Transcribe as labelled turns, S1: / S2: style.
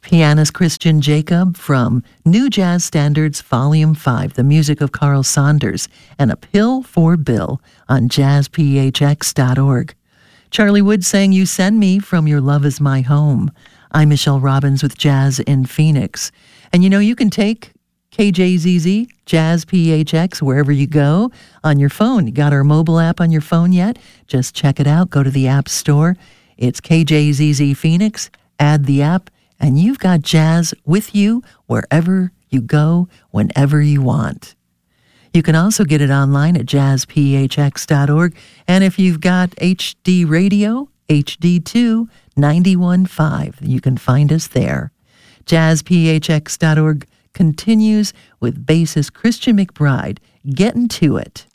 S1: Pianist Christian Jacob from New Jazz Standards Volume 5, the music of Carl Saunders, and A Pill for Bill on jazzphx.org. Charlie Wood sang You Send Me from Your Love Is My Home. I'm Michelle Robbins with Jazz in Phoenix. And you know, you can take KJZZ, Jazz PHX, wherever you go on your phone. You got our mobile app on your phone yet? Just check it out. Go to the App Store. It's KJZZ Phoenix. Add the app, and you've got jazz with you wherever you go, whenever you want. You can also get it online at jazzphx.org. And if you've got HD Radio, HD2, 91.5, you can find us there. Jazzphx.org continues with bassist Christian McBride getting to it.